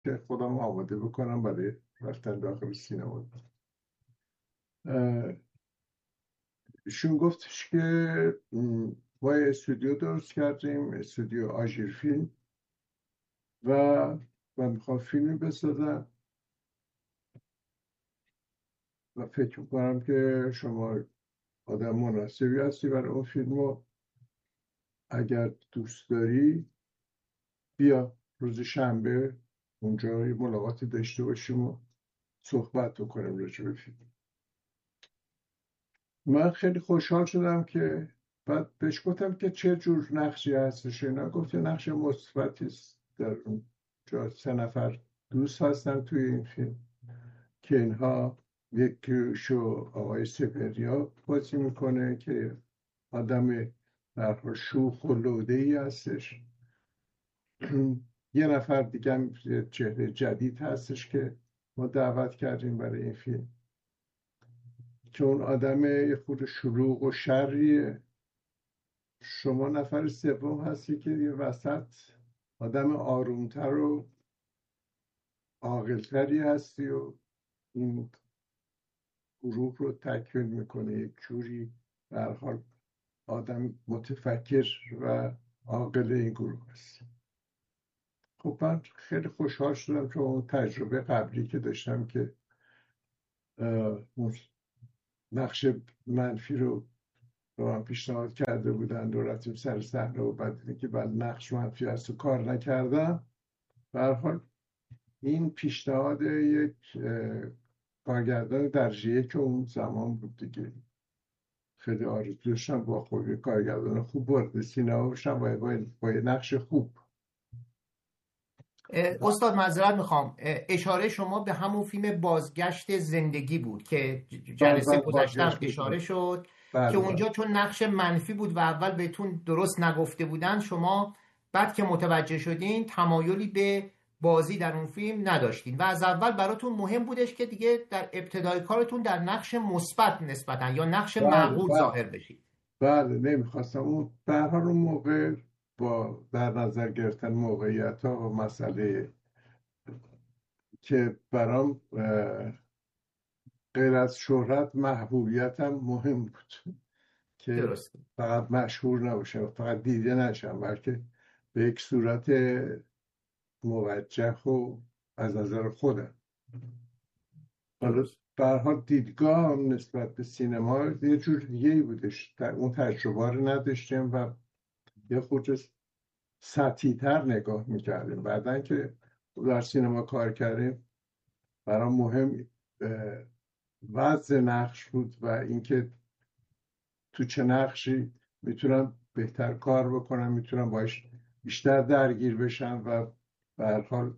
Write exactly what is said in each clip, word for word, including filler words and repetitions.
که خودم آماده بکنم برای رفتن داخل سینما. شون گفتش که ما استودیو درست کردیم، استودیو آژیر فیلم، و من میخوام فیلمی بسازم و فکر میکنم که شما آدم مناسبی هستی برای اون فیلم رو. اگر دوست داری بیا روز شنبه اونجا یه ملاقاتی داشته باشیم و صحبت بکنیم راجع به فیلم. من خیلی خوشحال شدم که بعد بهش گفتم که چه جور نقشی هستش. اینا گفت نقش مثبتی است. در اونجا سه نفر دوست هستن توی این فیلم که اینها، یکیشو آقای سپریا بازی میکنه که آدم در حال شوخ و لوده‌ای هستش. یه نفر دیگه هم چهره جدید هستش که ما دعوت کردیم برای این فیلم که اون آدم یه خود شلوغ و شریه. شما نفر سوم هستی که یه وسط آدم آرومتر و عاقلتری هستی و این گروه رو تکمیل میکنه. یک جوری به هر حال آدم متفکر و عاقل این گروه هست. خب من خیلی خوشحال شدم که اون تجربه قبلی که داشتم که اون نقش منفی رو به من پیشنهاد کرده بودن و رفتیم سر صحنه و بعد دیدیم که بعد نقش منفی هست و کار نکردم. به هر حال این پیشنهاد یک کارگردان درجه که اون زمان بود دیگه. خیلی آرزو داشتم با خوبی کارگردان خوب وارد سینما بشم با با یه نقش خوب. استاد معذرت میخوام، اشاره شما به همون فیلم بازگشت زندگی بود که جلسه گذشته اشاره شد بله که اونجا بله. چون نقش منفی بود و اول بهتون درست نگفته بودن، شما بعد که متوجه شدین تمایلی به بازی در اون فیلم نداشتین و از اول براتون مهم بودش که دیگه در ابتدای کارتون در نقش مثبت نسبتا یا نقش بله معقول بله. ظاهر بشید. بله نمیخواستم اون به هر حال اون موقع با در نظر گرفتن موقعیت ها و مسئله که برام غیر از شهرت محبوبیتم مهم بود که درست. فقط مشهور نباشم، فقط دیده نشم، بلکه به یک صورت موجه و از نظر خودم. حالا به هر حال دیدگاه نسبت به سینما یه جور دیگه‌ای بودش. اون تجربه رو نداشتیم و یه خورده سطحی‌تر نگاه میکردیم. بعدن که در سینما کار کردیم برام مهم وضع نقش بود و اینکه تو چه نقشی میتونم بهتر کار بکنم، میتونم باش بیشتر درگیر بشم و به هر حال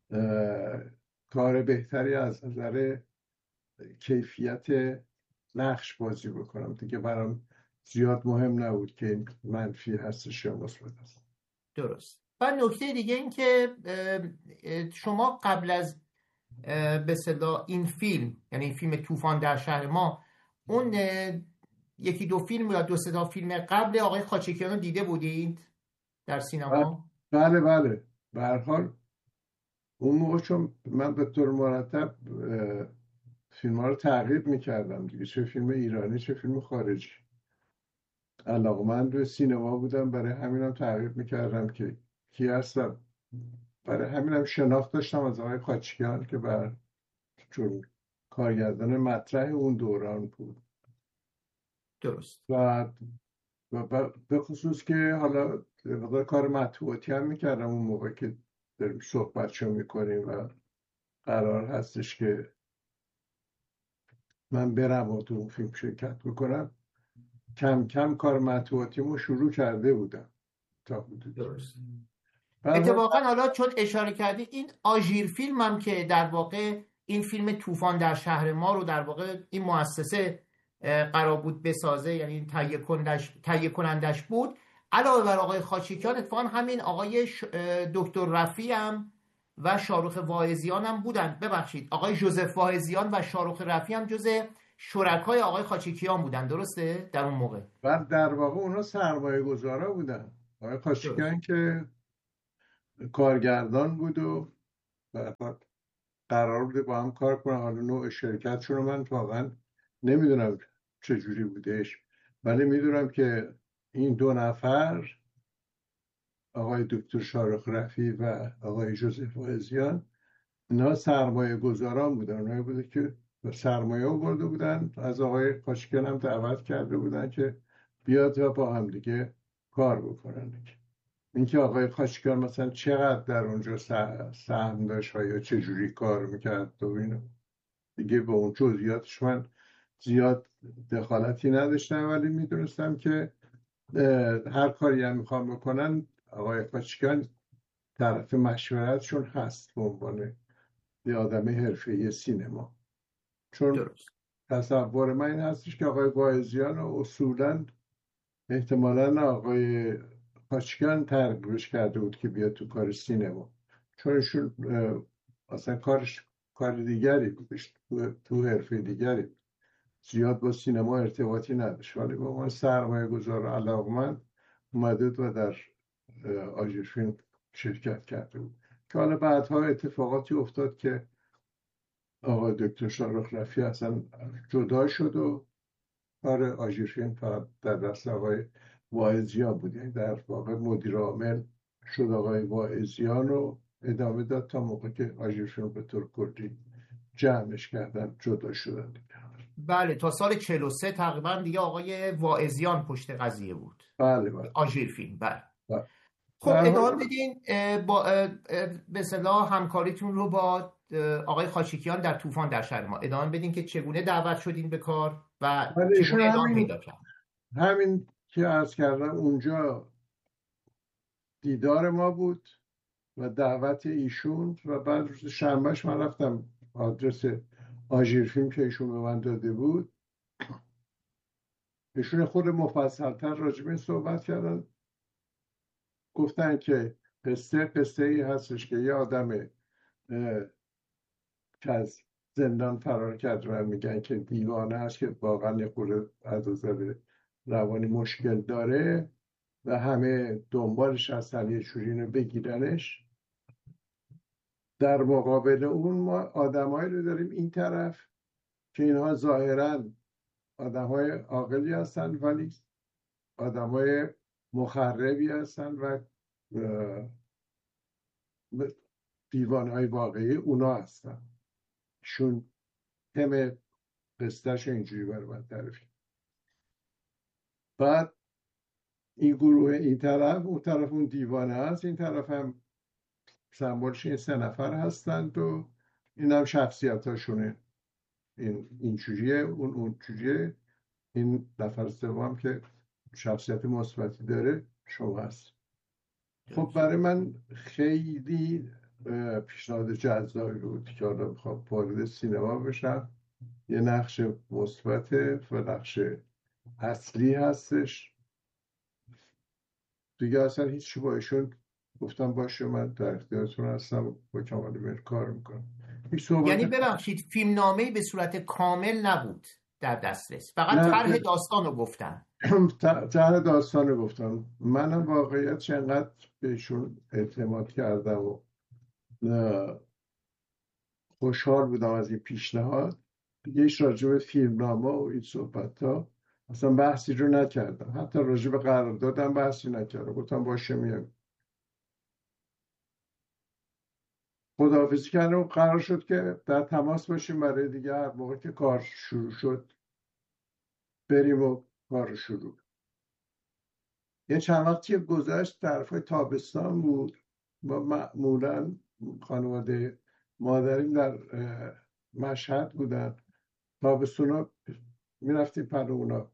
کار بهتری از نظر کیفیت نقش بازی بکنم دیگه. برام زیاد مهم نبود که این منفی هستش یا مثبت هست. درست. و نکته دیگه این که شما قبل از به صدا این فیلم، یعنی این فیلم طوفان در شهر ما، اون یکی دو فیلم یا دو سه تا فیلم قبل آقای خاچکیان رو دیده بودید در سینما؟ بله بله. به هر حال اون موقع چون من به طور مرتب فیلم ها رو تعقیب میکردم دیگه، چه فیلم ایرانی چه فیلم خارجی، علاقمند به سینما بودم، برای همینم تعقیب میکردم که کی هستم. برای همینم شناخت داشتم از آقای خاچکیان که بر چون کارگردان مطرح اون دوران بود. درست. و به خصوص که حالا مقدار کار مطبوعاتی هم میکردم اون موقع که داریم صحبت شو میکنیم و قرار هستش که من برم و تو اون فیلم شرکت بکنم، کم کم کار مطبوعاتیمو شروع کرده بودم تا حدودی. درست. اتفاقا من... حالا چون اشاره کردی این آژیر فیلم هم که در واقع این فیلم طوفان در شهر ما رو در واقع این مؤسسه قرار بود بسازه، یعنی تهیه کنندش تهیه کنندش بود، علاوه بر آقای خاچکیان اتفاقا همین آقای دکتر رفیع هم و شاروخ واعظیان هم بودن. ببخشید آقای ژوزف واعظیان و شاروخ رفیع هم جزء شرکای آقای خاچکیان بودن، درسته؟ در اون موقع بعد در واقع اونا سرمایه گذارا بودن. آقای خاچکیان که کارگردان بود و به هر حال قرار بوده با هم کار کنن. حالا نوع شرکتشون رو من واقعا نمیدونم چجوری بودش، ولی میدونم که این دو نفر، آقای دکتر شارخ رفی و آقای جوزف واعظیان، اینا سرمایه گذاران بودن. اونایی بوده که سرمایه آورده بودن، از آقای خاچکیان هم دعوت کرده بودن که بیاد و با هم دیگه کار بکنن. اینکه آقای خاچکیان مثلا چقدر در اونجا سهم داشت و یا چجوری کار میکرد و اینو دیگه به اون جزئیاتش من زیاد دخالتی نداشتم، ولی میدونستم که هر کاری هم میخوام بکنن آقای خاچکیان طرف مشورتشون هست به عنوان یه آدم حرفه‌ای سینما. چون درست. تصور من این هستش که آقای واعظیان اصولا احتمالاً آقای خاچکیان ترغیبش کرده بود که بیاد تو کار سینما، چون ایشون اصلا کارش کار دیگری بودش، تو, تو حرفه دیگری، زیاد با سینما ارتباطی نداشت، ولی با من سرمایه گذار و علاقمند اومده و در آژیر فیلم شرکت کرده بود که حالا بعدها اتفاقاتی افتاد که آقای دکتر شارخ رفی اصلا جدا شد و کار آژیر فیلم فقط در دست آقای واعظیان بود. یعنی در واقع مدیر عامل شد آقای واعظیان رو ادامه داد تا موقع که آژیر فیلم به طور کلی جمعش کردن، جدا شدن. بله، تا سال چهل و سه تقریبا دیگه آقای واعظیان پشت قضیه بود. بله بله آژیر فیلم. بله. بله. خب ادامه بدین با به اصطلاح همکاریتون رو با آقای خاچکیان در طوفان در شهر ما ادامه بدین که چگونه دعوت شدین به کار و چگونه ادامه پیدا کرد. همین که عرض کردم اونجا دیدار ما بود و دعوت ایشون، و بعد روز شنبهش من رفتم آدرس آژیر فیلم که ایشون به من داده بود. ایشون خود مفصل‌تر راجع به این صحبت کردن، گفتن که قصه قصه ای هستش که یه آدم که از زندان فرار کرد و میگن که دیوانه هست که واقعا یه خورده از نظر روانی مشکل داره و همه دنبالش هستن یه جوری اینو بگیرنش. در مقابل اون ما آدمایی رو داریم این طرف که اینها ظاهرا آدمای عاقلی هستن ولی آدمای مخربی هستن و دیوانهای واقعی اونا هستن. شون تم قصدش اینجوری برای من تعریف. بعد این گروه این طرف، اون طرف اون دیوانه هست، این طرف هم سمبولش این سه نفر هستند و این هم شخصیت هاشونه، این اینجوریه اون اونجوریه، این نفر سوم که شخصیت مثبتی داره شما هست. خب برای من خیلی پیشنهاد جذابی بود که حالا بخوام وارد سینما بشم. یه نقش مثبت و نقش اصلی هستش دیگه. اصلا هیچی با ایشون گفتم باشه من در اختیارتون هستم، با کمال میل کار میکنم. یعنی ببخشید فیلم نامه‌ای به صورت کامل نبود در دسترس، فقط طرح داستان رو گفتن. طرح داستان رو گفتم. منم واقعیت چقدر بهشون اعتماد کردم و خوشحال بودم از این پیشنهاد. دیگه ایش راجع به فیلمنامه و این صحبت ها اصلا بحثی رو نکردم، حتی راجع به قراردادم بحثی نکردم. گفتم باشه میام. خداحافظی کردم و قرار شد که در تماس باشیم برای دیگه هر موقع که کار شروع شد بریم و کار شروع. یه چند وقتی گذشت، طرفای تابستان بود، ما معمولا خانواده مادریم در مشهد بودن، تابستونا میرفتیم پر اونا.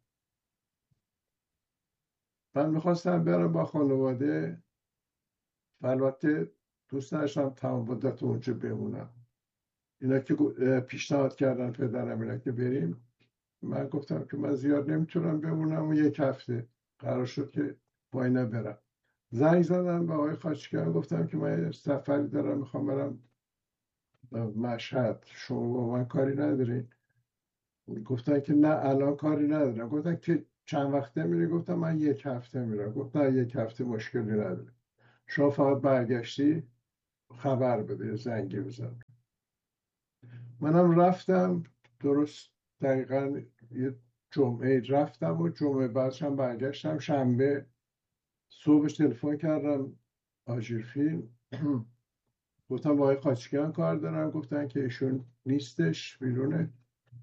من میخواستم برم با خانواده، البته دوست داشتم تمام مدت اونجا بمونم. اینا که پیشنهاد کردن پدرم اینا که بریم، من گفتم که من زیاد نمیتونم بمونم و یک هفته قرار شد که با اینا برم. زنگ زدم به آقای خاچکیان، گفتم که من سفری دارم میخوام برم مشهد، شما با من کاری ندارین؟ گفتن که نه الان کاری ندارم. گفتن که چند وقته میری؟ گفتم من یک هفته میرم. گفتن یک هفته مشکلی نداره، شما فقط برگشتی خبر بده، زنگی بزن. منم رفتم، درست دقیقا یه جمعه رفتم و جمعه بعدش هم برگشتم. شنبه صبحش تلفن کردم آژیر فیلم، گفتم با آقای خاچکیان کار دارم. گفتن که ایشون نیستش، بیرونه.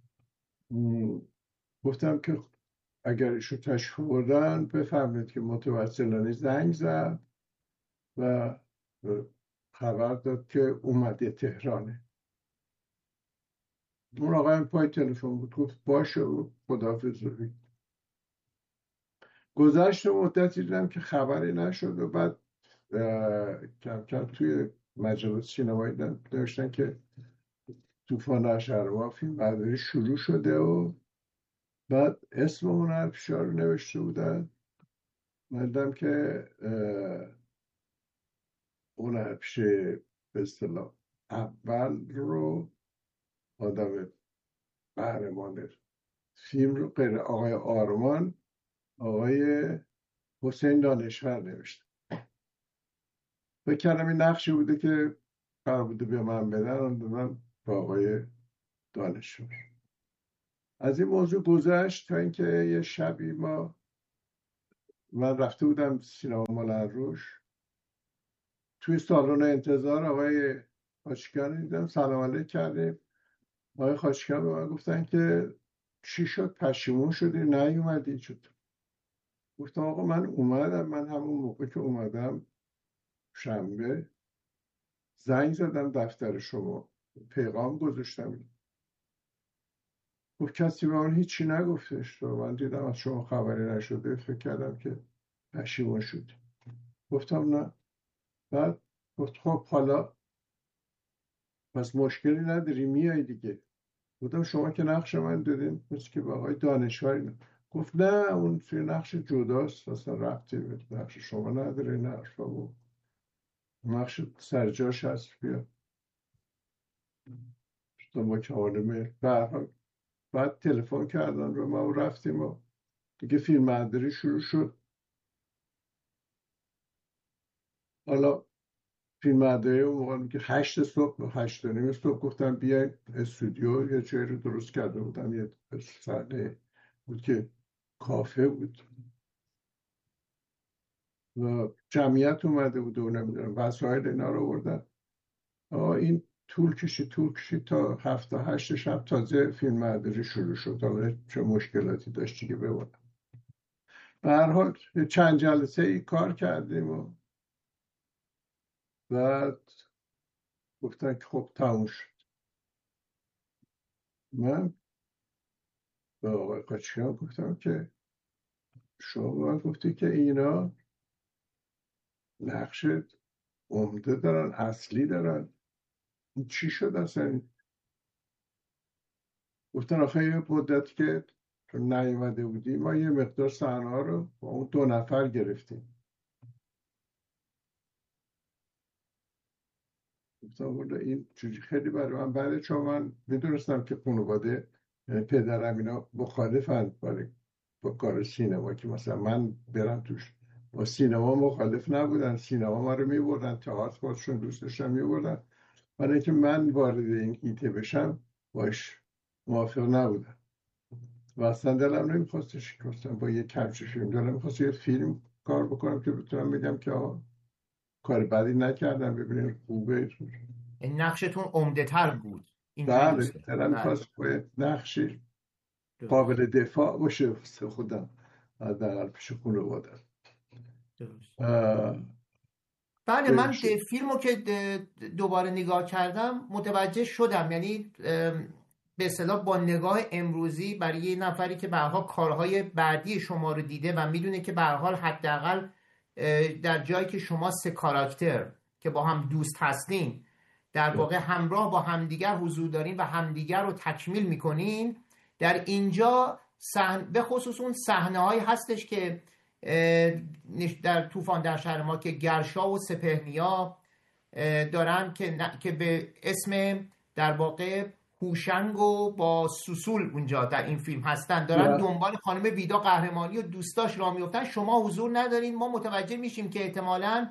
گفتم که اگر ایشون تشریف بردن بفرمایید که متوسلانه زنگ زد و خبر داد که اومده تهرانه. اون آقای هم پای تلفن بود، گفت باشه و خداحافظ رو. گذشت مدتی دیدم که خبری نشد و بعد کم کم توی مجلات سینمایی نوشتن که طوفان در شهر ما فیلم برداری شروع شده و بعد اسم اون هنرپیشه رو نوشته بودن. من دیدم که اون هنرپیشه به اصطلاح اول رو آدم قهرمان فیلم رو غیر آقای آرمان، آقای حسین دانشور نوشته. فکر کردم این نقشی بوده که قرار بوده به من بدن، اون دادن با آقای دانشور. از این موضوع گذشت تا اینکه یه شبی ما من رفته بودم سینما ملنروش، توی سالن انتظار آقای خاچکیان دیدم، سلام علیک کردیم. آقای خاچکیان به من گفتن که چی شد، پشیمون شدی نیومدی؟ چطور؟ گفتم آقا من اومدم، من همون موقع که اومدم شنبه زنگ زدم دفتر شما، پیغام گذاشتم. گفت کسی به من هیچی نگفتش. تو من دیدم از شما خبری نشده، فکر کردم که پشیمون شدی. گفتم نه. بعد گفت خب حالا پس مشکلی نداری میای دیگه. گفتم شما که نقش من دادین مثل که با آقای دانشوری. گفت نه اون توی نقش جداست، اصلا ربطی به نقش شما نداره، نه حرفا نقش سرجاش هست، بیا. گفتم با کمال میل. بعد تلفن کردن رو ما رفتیم و دیگه فیلم برداری شروع شد. حالا فیلم برداری اون موقع که هشت صبح و هشت و نیم صبح گفتم بیاید استودیو، یه جایی رو درست کرده بودم، یه صحنه بود که کافه بود و جمعیت اومده بود و نمیدونم وسایل اینا رو بردن. این طول کشید طول کشید تا هفت تا هشت شب تازه فیلم برداری شروع شد. حالا چه مشکلاتی داشتی که ببودم. به هر حال چند جلسه ای کار کردیم و بعد گفتن که خب تموم شد. من به آقای قاچکیان گفتم که شما من گفتی که اینا نقش عمده دارن، اصلی دارن، این چی شد اصلا؟ گفتن آخه یه مدت که تو نیومده بودی ما یه مقدار صحنه ها رو با اون دو نفر گرفتیم. گفتم والا این چیزی خیلی برای من بعد، چون من میدونستم که خانواده پدرم اینا مخالفن برای با کار سینما، که مثلا من برم توش. با سینما مخالف نبودن، سینما ما رو میبردن، تئاتر خودشون دوست داشتن میبردن، برای اینکه من وارد این هیته بشم باش موافق نبودن و اصلا دلم نمیخواستش. گفتم با یه کمچه فیلم دلم میخواست یه فیلم کار بکنم که بتونم بگم که آه کار بدی نکردم، ببینید خوبه. نقشتون عمده تر بود. بله دلم میخواست باید نقشی قابل دفاع باشه واسه خودم حداقل پیش خانواده. بله من فیلمو که دوباره نگاه کردم متوجه شدم، یعنی به اصطلاح با نگاه امروزی برای یه نفری که به هر حال کارهای بعدی شما رو دیده و میدونه که به هر حال حداقل در جایی که شما سه کاراکتر که با هم دوست هستین در واقع همراه با همدیگر حضور دارین و همدیگر رو تکمیل میکنین، در اینجا صحنه به خصوص اون صحنه‌هایی هستش که در طوفان در شهر ما که گرشا و سپهریا دارن که که به اسم در واقع هوشنگ و با سوسول اونجا در این فیلم هستن، دارن دنبال خانم ویدا قهرمانی و دوستاش راه میفتن. شما حضور ندارین، ما متوجه میشیم که احتمالاً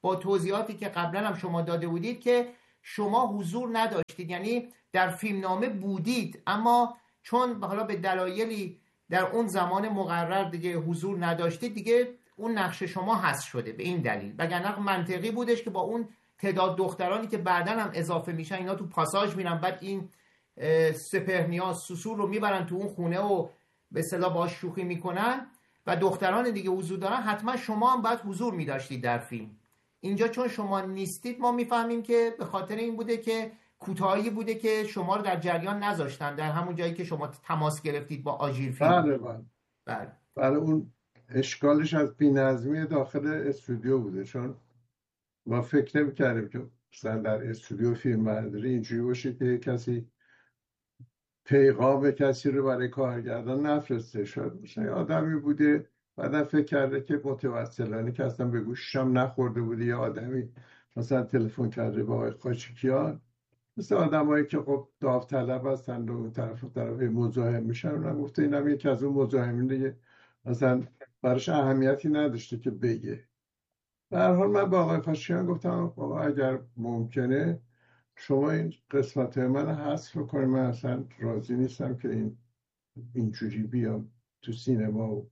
با توضیحاتی که قبلا هم شما داده بودید که شما حضور نداشتید، یعنی در فیلمنامه بودید اما چون حالا به دلایلی در اون زمان مقرر دیگه حضور نداشتید، دیگه اون نقش شما حذف شده به این دلیل. وگرنه منطقی بودش که با اون تعداد دخترانی که بعداً هم اضافه میشن، اینا تو پاساژ میرن، بعد این سپهرنیا سوسور رو میبرن تو اون خونه و به اصطلاح باهاش شوخی میکنن و دختران دیگه حضور دارن، حتما شما هم باید حضور میداشتید در فیلم. اینجا چون شما نیستید ما میفهمیم که به خاطر این بوده که کوتاهی بوده که شما رو در جریان نذاشتن در همون جایی که شما تماس گرفتید با آژیر فیلم. بله بله بله بله اون اشکالش از بی‌نظمی داخل استودیو بوده، چون ما فکر نمی‌کردیم که مثلا در استودیو فیلم برداری اینجوری باشه که کسی پیغام کسی رو برای کارگردان نفرسته. شد مثلا آدمی بوده بعدا فکر کرده که متوسلانه که اصلا به گوشش هم نخورده بوده، یا آدمی مثلا تلفن کرده به آقای خاچیکیان، مثل آدمایی که خب داوطلب هستن و اون طرف و طرف مزاحم میشن، اونم گفته اینم یکی از اون مزاحمین دیگه، مثلا براش اهمیتی نداشته که بگه. به هر حال من با آقای خاچیکیان گفتم آقا اگر ممکنه شما این قسمت من حذف کنید، من اصلا راضی نیستم که این اینجوری بیام تو سینما. و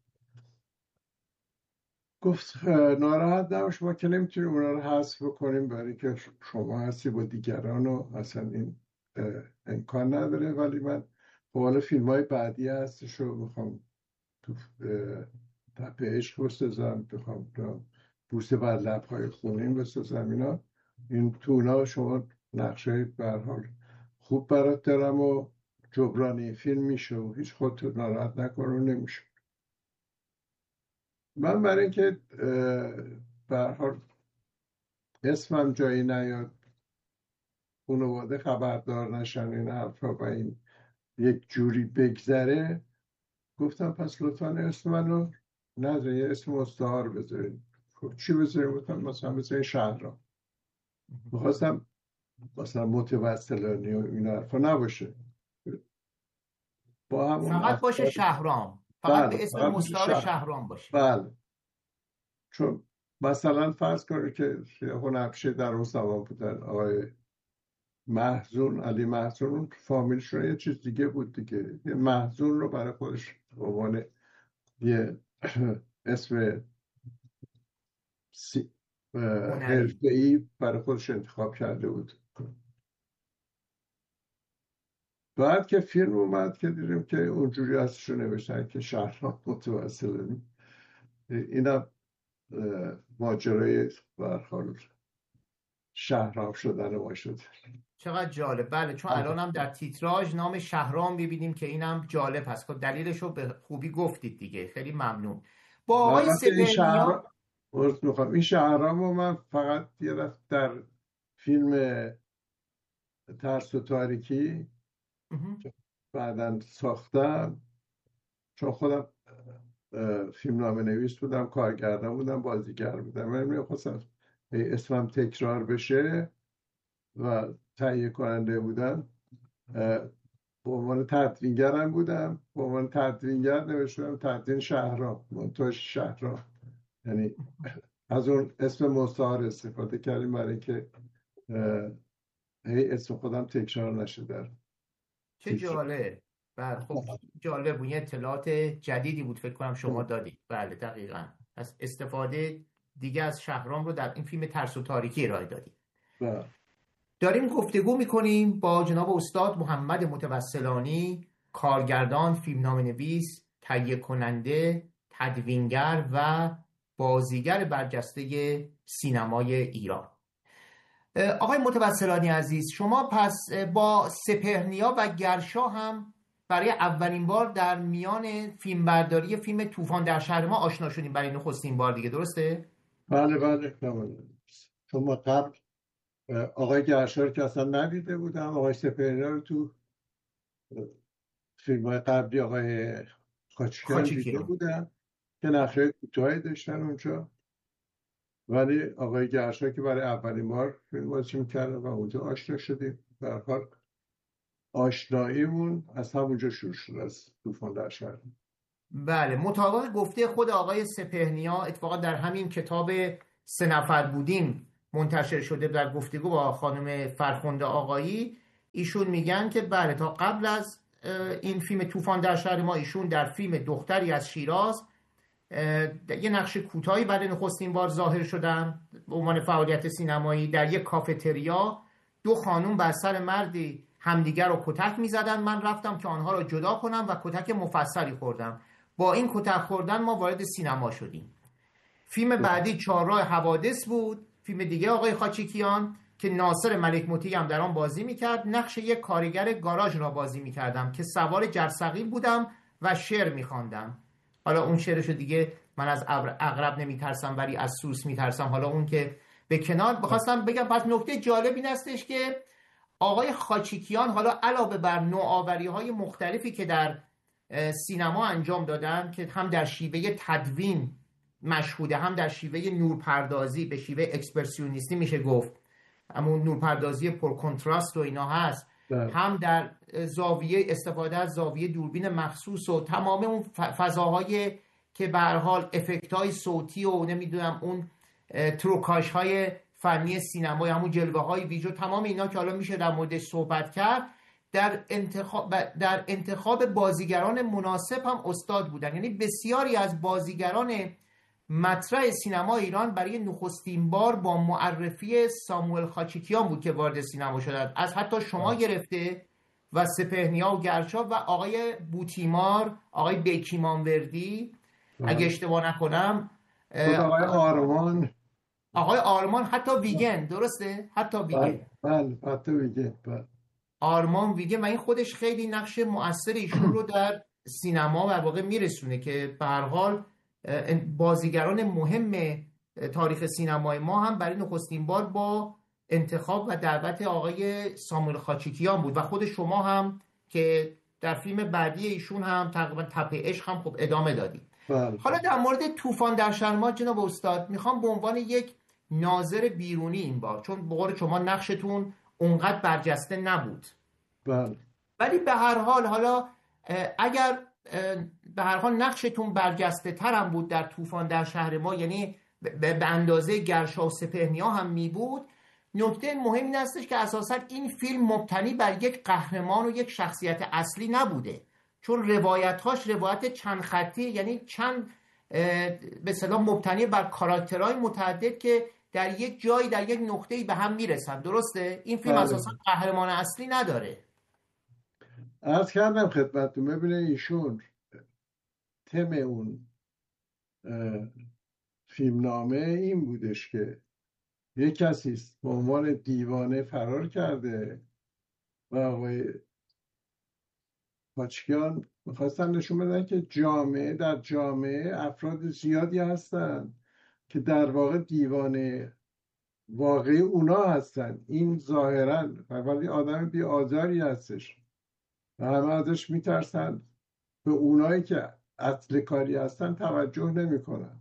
گفت ناراحت نباش، ما که نمیتونیم اونا رو حذف کنیم برای که شما هستی با دیگران و اصلا این امکان نداره، ولی من حالا فیلم های بعدی هستش رو میخوام تو تپه عشق بسازم، میخوام بوسه بر لبهای خونین بسازم، اینا این تو اونا شما نقشه به هر حال خوب برات دارم و جبرانی فیلم میشه و هیچ خودتو ناراحت نکن و نمیشه. من برای اینکه به هر حال اسمم جایی نیاد، خانواده خبردار نشن این حرفا و این یک جوری بگذره، گفتم پس لطفا اسم منو نذارین، یه اسم مستعار بذارین. خب چی بذارین؟ گفتم مثلا بذارین شهرام. میخواستم مثلا متوسلانی و این حرفا نباشه، با همون فقط باشه شهرام، فقط بله، به اسم فقط مستعار شهر... شهرام باشه. بله، چون مثلا فرض کنید که هنرپیشه در اون زمان بودن آقای محزون، علی محزون، اون فامیلشون یه چیز دیگه بود دیگه، یه محزون رو برای خودش به عنوان یه اسم سی... حرفه‌ای برای خودش انتخاب کرده بود. بعد که فیلم اومد که دیدیم که اونجوری ازش رو نوشتن که شهرام متوسلانی، اینم ماجرای به هر حال شهرام شدن ما شد. چقدر جالب. بله، چون الان هم در تیتراژ نام شهرام ببینیم که اینم جالب هست. خب دلیلش رو به خوبی گفتید دیگه، خیلی ممنون. با آقای سپهرنیا میخوام این شهرام رو من فقط یه دفعه در فیلم ترس و تاریکی بعداً ساختم، چون خودم فیلم نامه نویس بودم، کارگردان بودم، بازیگر بودم، من میخواستم اسمم تکرار بشه و تهیه کننده بودم، به عنوان تدوینگرم بودم، به عنوان تدوینگر نوشتم تدوین شهرام، منتاش شهرام، یعنی از اون اسم مستعار استفاده کردیم برای که هی اسم خودم تکرار نشه. در چه جالب. بله خب جالب بود، یه اطلاعات جدیدی بود فکر کنم شما دادید. بله دقیقاً، از استفاده دیگه از شهرام رو در این فیلم ترس و تاریکی ارائه دادید. بله. داریم گفتگو میکنیم با جناب استاد محمد متوسلانی، کارگردان، فیلمنامه نویس، تهیه کننده، تدوینگر و بازیگر برجسته سینمای ایران. آقای متوسلانی عزیز، شما پس با سپهرنیا و گرشا هم برای اولین بار در میان فیلمبرداری فیلم طوفان در شهر ما آشنا شدیم برای نخستین بار دیگه، درسته؟ بله بله چون ما قبل آقای گرشا رو که اصلا ندیده بودم، آقای سپهرنیا رو تو فیلم های قبلی آقای خاچیکیان دیده بودم که نقشه کوتاهی داشتن اونجا، ولی آقای گرشا که برای اولین بار فیلم بازی می‌کردن و اونجا آشنا شدیم. به هر حال آشناییمون از همونجا شروع شد، از طوفان در شهر. بله، مطابق گفته خود آقای سپهرنیا اتفاقا در همین کتاب سه نفر بودیم منتشر شده در گفتگو با خانم فرخنده آقایی. ایشون میگن که بله تا قبل از این فیلم طوفان در شهر ما ایشون در فیلم دختری از شیراز یه نقش کوتاهی برای نخستین بار ظاهر شدن به عنوان فعالیت سینمایی. در یک کافتریا دو خانم بر سر مردی همدیگر رو کتک میزدن، من رفتم که آنها رو جدا کنم و کتک مفصلی خوردم. با این کتک خوردن ما وارد سینما شدیم. فیلم بعدی چهارراه حوادث بود، فیلم دیگه آقای خاچیکیان که ناصر ملک مطیعی هم در آن بازی میکرد. نقش یک کارگر گاراژ را بازی میکردم که سوار جرثقیل بودم و شعر میخواندم. حالا اون شعرشو دیگه من از عقرب نمیترسم ولی از سوس میترسم. حالا اون که به کنار بخواستم بگم. پس نکته جالب این هستش که آقای خاچیکیان حالا علاوه بر نوآوری‌های مختلفی که در سینما انجام دادن که هم در شیوه تدوین مشهوده، هم در شیوه نورپردازی به شیوه اکسپرسیونیستی میشه گفت، همون نورپردازی پر کنتراست و اینا هست، هم در زاویه استفاده از زاویه دوربین مخصوص و تمام اون فضاهای که به هر حال افکت‌های صوتی و نمیدونم اون تروکاژهای فنی سینمایی، همون جلوه‌های ویژو، تمام اینا که حالا میشه در موردش صحبت کرد. در انتخاب در انتخاب بازیگران مناسب هم استاد بودن. یعنی بسیاری از بازیگران مطرح سینما ایران برای نخستین بار با معرفی ساموئل خاچیکیان بود که وارد سینما شدند. از حتی شما گرفته و سپهنیا و گرچا و آقای بوتیمار، آقای بیکیمانوردی اگه اشتباه نکنم، آقای آرمان آقای آرمان، حتی ویگن، درسته؟ حتی ویگن. بله حتی ویگن. بله آرمان ویگن. و این خودش خیلی نقش مؤثر ایشون رو در سینما در واقع میرسونه که به هر حال بازیگران مهم تاریخ سینمای ما هم برای نخستین بار با انتخاب و دعوت آقای ساموئل خاچیکیان بود. و خود شما هم که در فیلم بعدی ایشون هم تقریبا تپه عشق هم خب ادامه دادید. بله. حالا در مورد طوفان در شهر ما جناب استاد میخوام به عنوان یک ناظر بیرونی این بار، چون به قول شما نقشتون اونقدر برجسته نبود، بله، ولی به هر حال حالا اگر به هر حال نقشتون برجسته تر هم بود در طوفان در شهر ما، یعنی به اندازه گرشا و سپهنیا هم می بود، نکته مهم این هستش که اساسا این فیلم مبتنی بر یک قهرمان و یک شخصیت اصلی نبوده، چون روایت‌هاش روایت چند خطی، یعنی چند به اصطلاح مبتنی بر کاراکترهای متعدد که در یک جایی در یک نقطه‌ای به هم میرسن. درسته؟ این فیلم اساسا قهرمان اصلی نداره. عرض کردم خدمتتون، ببینه ایشون تم اون فیلمنامه این بودش که یک کسی به عنوان دیوانه فرار کرده و آقای خاچیکیان میخواستن نشون بدن که جامعه در جامعه افراد زیادی هستن که در واقع دیوانه واقعی اونا هستن. این ظاهرا ولی آدم بی آزاری هستش و همه ازش میترسن، به اونایی که اصل کاری هستن توجه نمی کنن.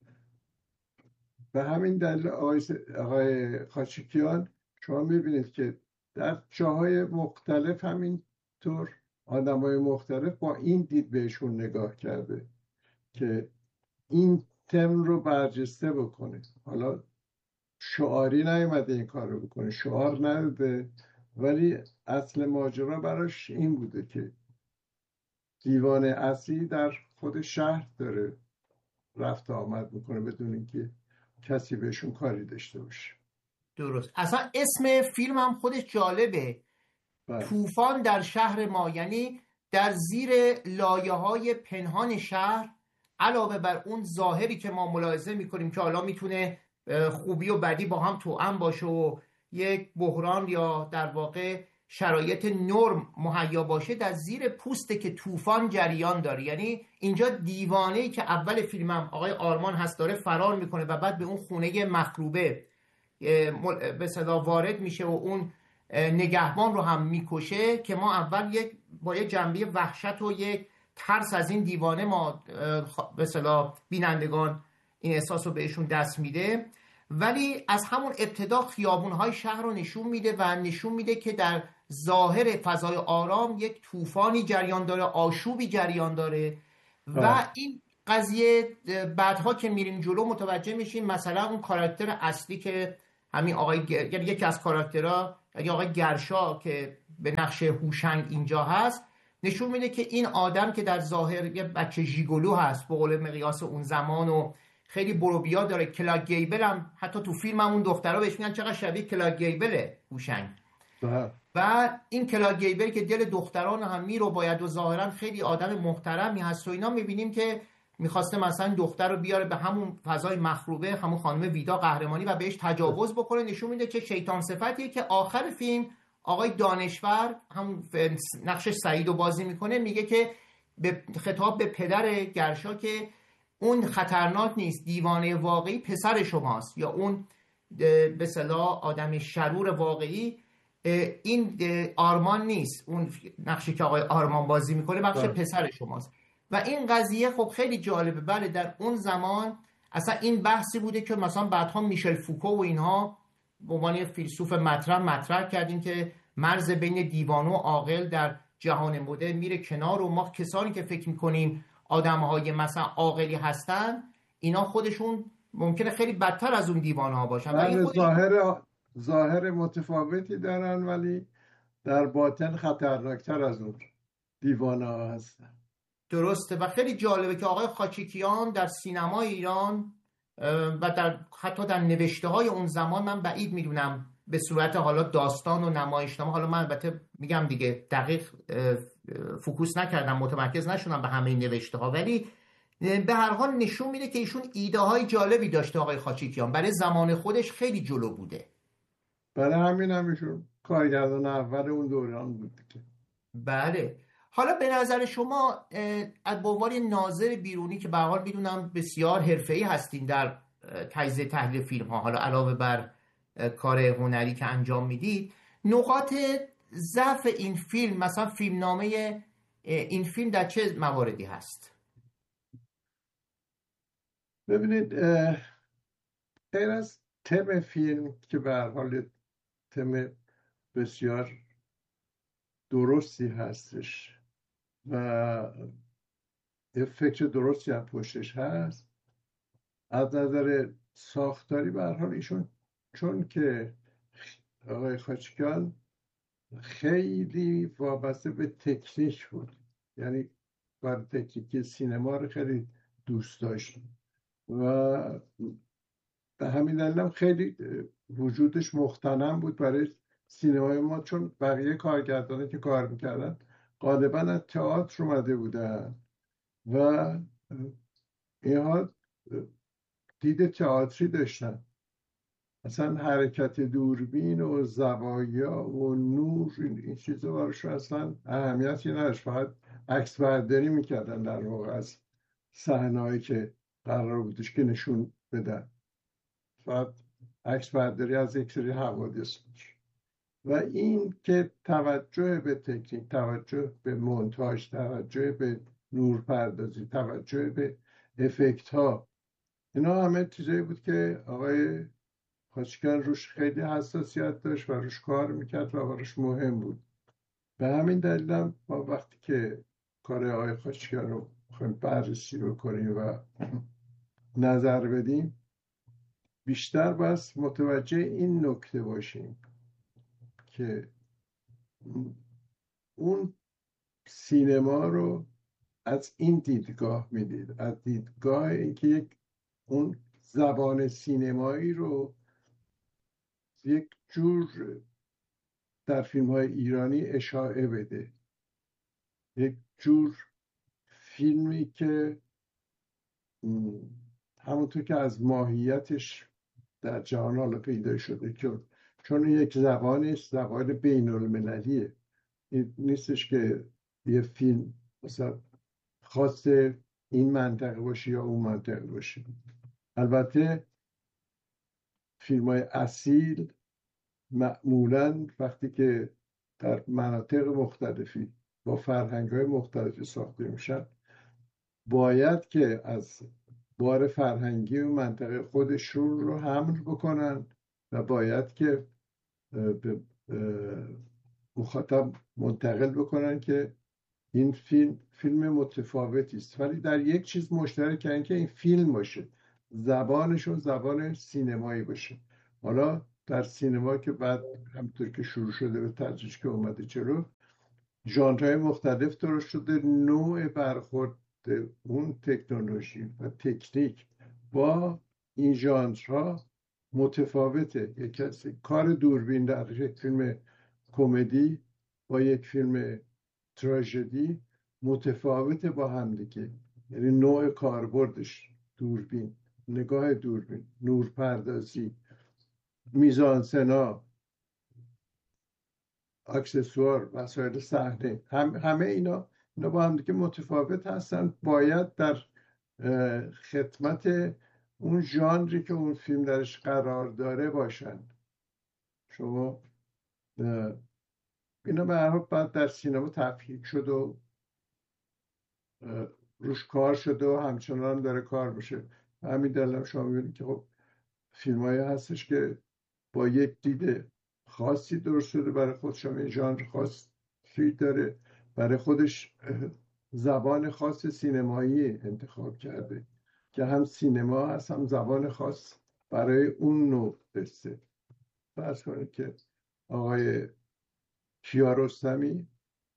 به همین دلیل آقای, آقای خاچیکیان شما میبینید که در جاهای مختلف همینطور آدمای مختلف با این دید بهشون نگاه کرده که این تم رو برجسته بکنه. حالا شعاری نیومده این کار رو بکنه، شعار نداده، ولی اصل ماجرا براش این بوده که دیوانه اصلی در خود شهر داره رفت آمد میکنه بدون اینکه کسی بهشون کاری داشته باشه. درست. اصلا اسم فیلم هم خودش جالبه، طوفان در شهر ما، یعنی در زیر لایه های پنهان شهر علاوه بر اون ظاهری که ما ملاحظه میکنیم که حالا میتونه خوبی و بدی با هم توأم باشه و یک بحران یا در واقع شرایط نرم مهیا باشه، در زیر پوسته که طوفان جریان داره. یعنی اینجا دیوانه‌ای که اول فیلمم آقای آرمان هست داره فرار میکنه و بعد به اون خونه مخروبه به صدا وارد میشه و اون نگهبان رو هم میکشه، که ما اول یک با یک جنبه وحشت و یک ترس از این دیوانه ما به صدا بینندگان این احساس رو بهشون دست میده، ولی از همون ابتدا خیابونهای شهر رو نشون میده و نشون میده که در ظاهر فضای آرام یک طوفانی جریان داره، آشوبی جریان داره و این قضیه بعدها که میریم جلو متوجه میشیم مثلا اون کاراکتر اصلی که همین آقای گ... یعنی یکی از کاراکترها یعنی آقای گرشا که به نقش هوشنگ اینجا هست نشون میده که این آدم که در ظاهر یه بچه ژیگولو هست به قول مقیاس اون زمان و خیلی بروبیا داره. کلاگ گیبل هم حتی تو فیلم هم اون دخترها بهش میگن چقدر شبیه کلاگ گیبله هوشنگ. و این کلاگ گیبل که دل دختران هم میرو باید و ظاهرا خیلی آدم محترمی هست و اینا، میبینیم که میخواسته مثلا دختر رو بیاره به همون فضای مخروبه، همون خانم ویدا قهرمانی و بهش تجاوز بکنه. نشون میده که شیطان صفتیه که آخر فیلم آقای دانشور همون نقش سعید رو بازی میکنه میگه که به خطاب به پدر گرشا که اون خطرناک نیست، دیوانه واقعی پسر شماست یا اون به اصطلاح آدم شرور واقعی این آرمان نیست، اون نقشی که آقای آرمان بازی میکنه بخش پسر شماست. و این قضیه خب خیلی جالبه. بله در اون زمان اصلا این بحثی بوده که مثلا بعدها میشل فوکو و اینها به عنوان فیلسوف مطرح مطرح کردیم که مرز بین دیوانه و عاقل در جهان مدرن میره کنار و ما کسانی که فکر میکنیم آدمهای مثلا عاقلی هستن اینا خودشون ممکنه خیلی بدتر از اون دیوانه ها باشن. بله خودشون... ظاهر ظاهر متفاوتی دارن ولی در باطن خطرناکتر از اون دیوانه ها هستن. درسته. و خیلی جالبه که آقای خاچیکیان در سینمای ایران و در حتی در نوشته های اون زمان، من بعید میدونم به صورت حالا داستان و نمایشنامه، حالا من البته میگم دیگه دقیق فوکوس نکردم متمرکز نشدم به همه نوشته ها، ولی به هر حال نشون میده که ایشون ایده های جالبی داشته آقای خاچیکیان، برای زمان خودش خیلی جلو بوده. برای همین هم ایشون کارگردان اول اون دوران بود که. بله. حالا به نظر شما از به عنوان ناظر بیرونی که به هر حال میدونم بسیار حرفه‌ای هستین در تجزیه تحلیل فیلم ها، حالا علاوه بر کار هنری که انجام میدید، نقاط ضعف این فیلم مثلا فیلمنامه این فیلم در چه مواردی هست؟ ببینید غیر از تم فیلم که به هر حال تم بسیار درستی هستش و یه فکر درستی هم پشتش هست، از نظر ساختاری به هر حال ایشون چون که آقای خاچیکیان خیلی وابسته به تکنیک بود، یعنی کار تکنیکی سینما رو خیلی دوست داشت و به همین دلیل هم خیلی وجودش مختنم بود برای سینمای ما، چون بقیه کارگردانه که کار میکردن غالبا از تئاتر اومده بودن و اینها دید تئاتری داشتن. اصلا حرکت دوربین و زوایا و نور این چیزا براشون اصلا اهمیتی نداشت، فقط عکس برداری میکردن در واقع از صحنه‌ای که قرار بودش که نشون بدن، فقط عکس برداری از یک سری حوادث بود. و این که توجه به تکنیک، توجه به مونتاژ، توجه به نورپردازی، توجه به افکت ها، اینا همه چیزایی بود که آقای خاچیکیان روش خیلی حساسیت داشت و روش کار میکرد و براش مهم بود. به همین دلیل هم ما وقتی که کار آقای خاچیکیان رو میخوایم بررسی بکنیم و نظر بدیم بیشتر بس متوجه این نکته باشیم که اون سینما رو از این دیدگاه میدید، از دیدگاه اینکه یک اون زبان سینمایی رو یک جور در فیلم های ایرانی اشاعه بده، یک جور فیلمی که همونطور که از ماهیتش در جهان حالا پیدا شده که چون یک زبانی است، زبان بین المللیه، این نیستش که یه فیلم مثلا خاص این منطقه باشه یا اون منطقه باشه. البته فیلم های اصیل معمولاً وقتی که در مناطق مختلفی با فرهنگ های مختلفی ساخته میشن باید که از بار فرهنگی و منطقه خودشون رو حمل بکنن و باید که به مخاطب منتقل بکنن که این فیلم فیلم متفاوتی است، ولی در یک چیز مشترکه، اینکه این فیلم باشه، زبانشون زبان سینمایی باشه. حالا در سینما که بعد همطور که شروع شده به تدریج که اومده جلو، ژانرهای مختلف درست شده، نوع برخورد اون تکنولوژی و تکنیک با این ژانرها متفاوته. یک کسی کار دوربین در یک فیلم کمدی با یک فیلم تراژدی متفاوته با هم دیگه، یعنی نوع کاربردش، دوربین، نگاه دوربین، نورپردازی، میزانسنا، اکسسوار، وسایل صحنه، هم همه اینا اینا با هم دیگه متفاوت هستن، باید در خدمت اون ژانری که اون فیلم درش قرار داره باشن. شما اینا به هر حال بعد در سینما تفکیک شد و روش کار شده و همچنان داره کار میشه. همین دلیل شما میبینید که خب فیلمایی هستش که با یک دید خاصی درست شده برای خودش، این ژانر خاصی داره برای خودش، زبان خاص سینمایی انتخاب کرده که هم سینما هست هم زبان خاص برای اون نوع قصه. فرض کنید که آقای کیارستمی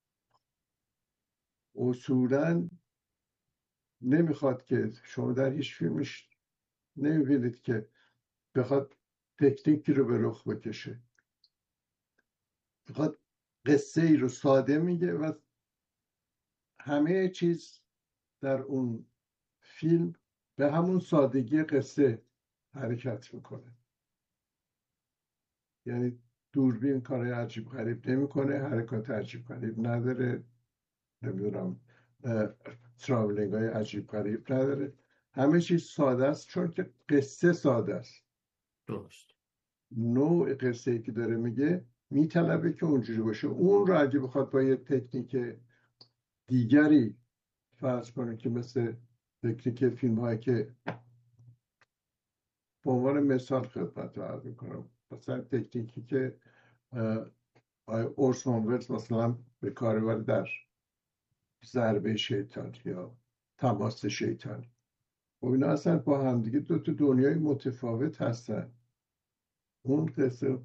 اصولاً نمیخواد که شما در هیچ فیلمش نمیبینید که بخواد تکنیکی رو به رخ بکشه، بخواد قصه ای رو ساده میگه و همه چیز در اون فیلم به همون سادگی قصه حرکت میکنه. یعنی دوربین کار عجیب غریب نمیکنه، حرکات عجیب غریب نداره، نمیدونم تراولینگ های عجیب غریب نداره، همه چیز ساده است چون که قصه ساده است. درست. نوع قصه ای که داره میگه میطلبه که اونجوری باشه. اون رو اگه بخواد با یه تکنیک دیگری، فرض کنه که مثل تکنیک فیلم هایی که به عنوان مثال خدمت رو عرض میکنم، مثلا تکنیکی که اورسون ولز مثلا به کار برد در ضربه شیطان یا تماس شیطان، و اینا اصلا با همدیگه دو تا دنیای متفاوت هستن. اون قصه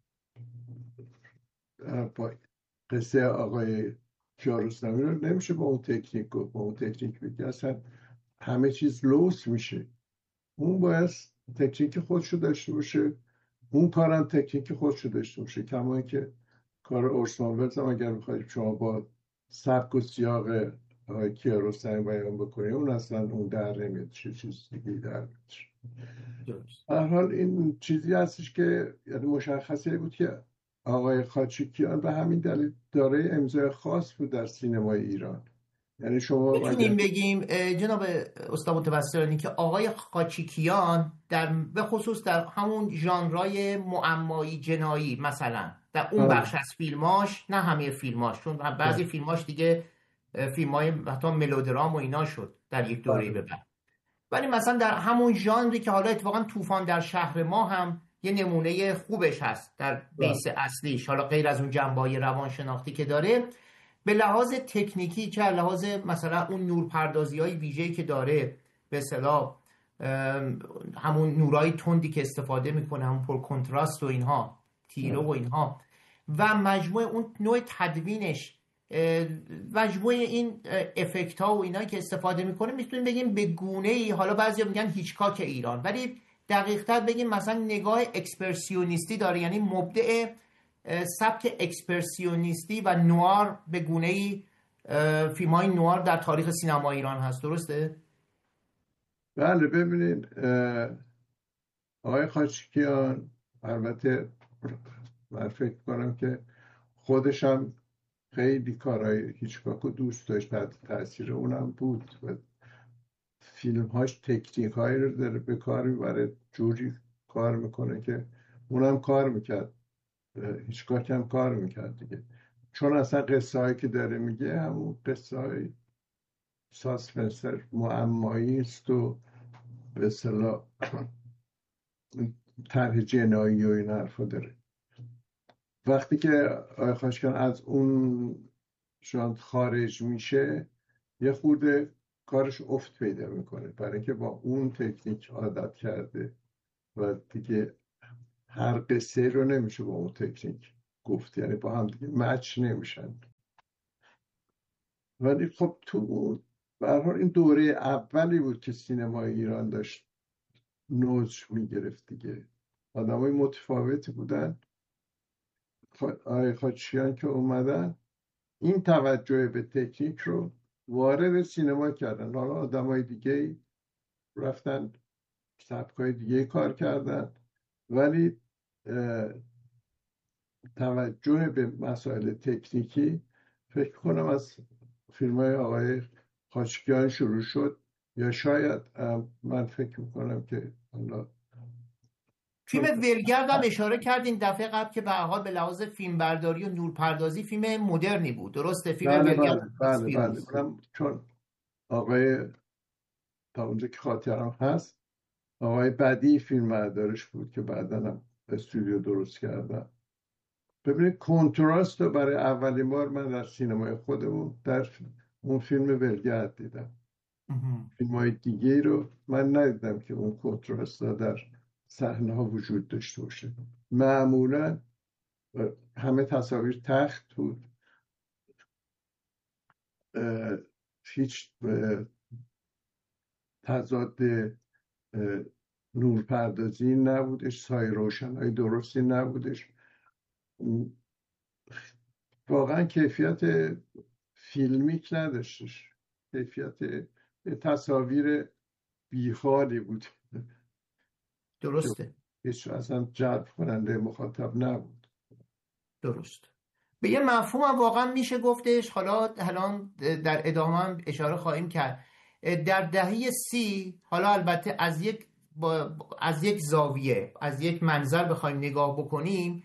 با قصه آقای کیارستمی رو نمیشه با اون تکنیک گفت، با اون تکنیک بگی اصلا همه چیز لوس میشه. اون باید تکنیک خودشو داشته باشه، اون کارم تکنیک خودشو داشته باشه. کما اینکه کار اورسون ولز هم اگر بخواید شما با سبک و سیاق آقای کیارستمی بیان بکنید، اون اصلا اون در نمیاد، چه چیز دیگه در میاد. هر حال این چیزی هستش که یعنی مشخصه بود که آقای خاچیکیان به همین دلیل داره امضای خاص بود در سینمای ایران. یعنی شما میتونیم بگیم جناب استاد متبصرانی که آقای خاچیکیان در به خصوص در همون ژانرهای معمایی جنایی، مثلا در اون بخش از فیلماش، نه همه فیلماش، چون بعضی فیلماش دیگه فیلمای حتی ملودرام و اینا شد در یک دوره به بعد، ولی مثلا در همون ژانری که حالا اتفاقا طوفان در شهر ما هم یه نمونه خوبش هست در بیس اصلیش، حالا غیر از اون جنبه‌های روانشناختی که داره، به لحاظ تکنیکی که لحاظ مثلا اون نورپردازی های ویژه‌ای که داره، به اصطلاح همون نورای تندی که استفاده میکنه، همون پر کنتراست و اینها، تیره و اینها، و مجموع اون نوع تدوینش، مجموع این افکت ها و اینا که استفاده میکنه، میتونیم بگیم به گونه ای، حالا بعضیا میگن هیچکاک ایران، ولی دقیق تر بگیم مثلا نگاه اکسپرسیونیستی داره، یعنی مبدع سبک اکسپرسیونیستی و نوار به گونه ای فیلم های نوار در تاریخ سینما ایران هست. درسته؟ بله. ببینید آقای خاچیکیان، البته من فکر کنم که خودش هم خیلی کارهای هیچکاک رو دوست داشت، تحت تاثیر اونم بود و فیلمهاش تکنیک هایی رو داره به کار میبره، جوری کار میکنه که اونم کار میکرد، هیچکاک هم کار میکرد دیگه، چون اصلا قصه هایی که داره میگه همون قصه های ساسپنسر معمایی است و به اصطلاح طرح جنایی و این حرفا داره. وقتی که آقای خاچیکیان از اون شاید خارج میشه یه خورده کارش افت پیدا میکنه، برای اینکه با اون تکنیک عادت کرده و دیگه هر قصه رو نمیشه با اون تکنیک گفت، یعنی با هم دیگه مچ نمیشن. ولی خب تو به هر حال این دوره اولی بود که سینمای ایران داشت نوج میگرفت دیگه، آدمای متفاوتی بودن. آقای خاچیان که اومدن این توجه به تکنیک رو وارد سینما کردن، حالا آدمای دیگه رفتن سبکای دیگه کار کردن، ولی توجه به مسائل تکنیکی فکر کنم از فیلم های آقای خاچیان شروع شد، یا شاید من فکر میکنم که حالا فیلم ولگرد هم اشاره کردین دفعه قبل که به هر حال به لحاظ فیلمبرداری و نورپردازی فیلم مدرنی بود، درسته؟ فیلم بله ولگرد بله بله بله بله. چون آقای تا اونجا که خاطرم هست آقای بدی فیلم بردارش بود که بعدا هم استودیو درست کردن. ببینید کنتراست رو برای اولین بار من در سینمای خودمون در اون فیلم ولگرد دیدم. فیلم های دیگه رو من ندیدم که اون کنتراست در صحنه ها وجود داشته باشه. معمولا همه تصاویر تخت بود، هیچ تضاد نورپردازی نبودش، سایه روشنایی درستی نبودش، واقعا کیفیت فیلمیک نداشتش، کیفیت تصاویر بیحالی بود، درسته، هیچ اصلا جلب کننده مخاطب نبود. درست. به یه مفهوم هم واقعا میشه گفتش، حالا الان در ادامه هم اشاره خواهیم کرد، در دهه سی حالا البته از یک با از یک زاویه از یک منظر بخوایم نگاه بکنیم،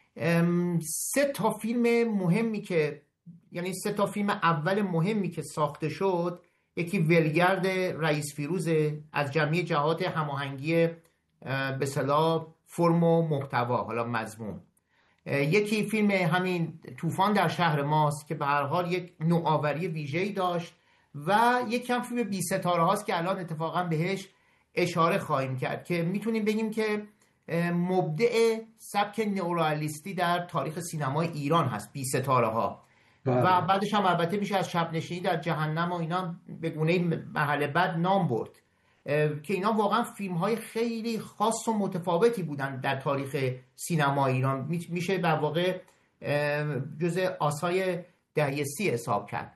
سه تا فیلم مهمی که یعنی سه تا فیلم اول مهمی که ساخته شد، یکی ولگرد رئیس فیروز از جمعی جهات هماهنگی به اصطلاح فرم و محتوا، حالا مضمون، یکی فیلم همین طوفان در شهر ماست که به هر حال یک نوآوری ویژه‌ای داشت، و یکی هم فیلم بی ستاره هاست که الان اتفاقا بهش اشاره خواهیم کرد که میتونیم بگیم که مبدع سبک نئورئالیستی در تاریخ سینمای ایران هست، بی ستاره ها. و بعدش هم البته میشه از شب نشینی در جهنم و اینا به گونه محل بد نام برد که اینا واقعا فیلم های خیلی خاص و متفاوتی بودن در تاریخ سینما ایران، میشه در واقع جزء آثای دهه سی حساب کرد.